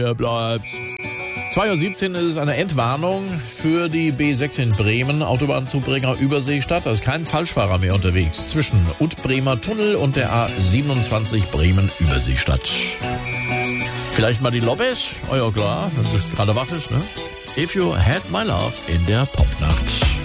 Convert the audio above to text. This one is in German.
Hier bleibt's. 2:17 Uhr ist es eine Entwarnung für die B6 in Bremen, Autobahnzubringer Überseestadt. Da ist kein Falschfahrer mehr unterwegs zwischen Ut-Bremer Tunnel und der A27 Bremen-Überseestadt. Vielleicht mal die Lobes? Oh ja klar, wenn es gerade wach ist, ne? If You Had My Love in der Popnacht.